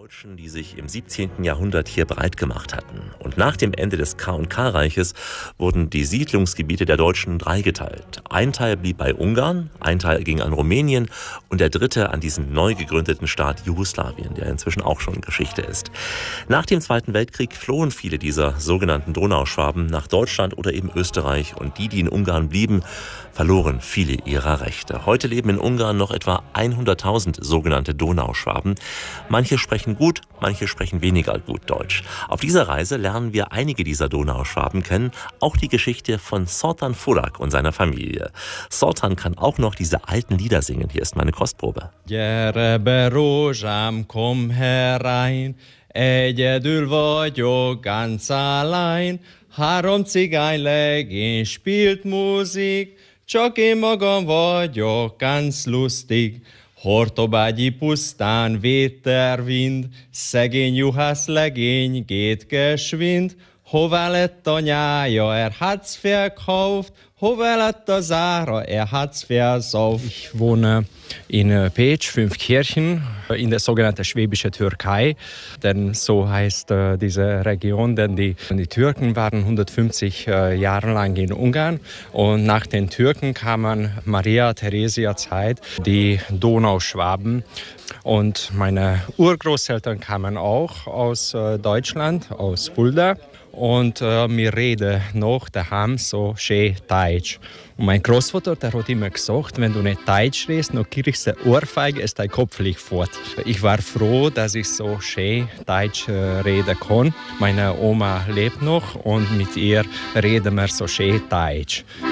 Deutschen, die sich im 17. Jahrhundert hier breit gemacht hatten. Und nach dem Ende des K&K-Reiches wurden die Siedlungsgebiete der Deutschen dreigeteilt. Ein Teil blieb bei Ungarn, ein Teil ging an Rumänien und der dritte an diesen neu gegründeten Staat Jugoslawien, der inzwischen auch schon Geschichte ist. Nach dem Zweiten Weltkrieg flohen viele dieser sogenannten Donauschwaben nach Deutschland oder eben Österreich und die in Ungarn blieben, verloren viele ihrer Rechte. Heute leben in Ungarn noch etwa 100.000 sogenannte Donauschwaben. Manche sprechen gut, manche sprechen weniger gut Deutsch. Auf dieser Reise lernen wir einige dieser Donauschwaben kennen, auch die Geschichte von Zoltán Furak und seiner Familie. Zoltán kann auch noch diese alten Lieder singen. Hier ist meine Kostprobe. Gyere be, Rózsám, komm herein, egyedül vagyok, ganz allein. 3 cigánylegény spielt Musik, csak én magam vagyok, ganz lustig. Hortobágyi pusztán weht der Wind, szegény juhász legény geht geschwind. Hová lett anyája, hat's verkauft, hová lett az ára, hat's versauft. Ich wohne in Pécs, 5 Kirchen, in der sogenannten Schwäbische Türkei. Denn so heißt diese Region, denn die Türken waren 150 Jahre lang in Ungarn. Und nach den Türken kamen Maria-Theresia-Zeit die Donauschwaben. Und meine Urgroßeltern kamen auch aus Deutschland, aus Fulda. Und wir reden noch daheim so schön Deutsch. Und mein Großvater, der hat immer gesagt, wenn du nicht Deutsch redest, dann kriegst du eine Ohrfeige, ist dein Kopf liegt fort. Ich war froh, dass ich so schön Deutsch reden kann. Meine Oma lebt noch und mit ihr reden wir so schön Deutsch.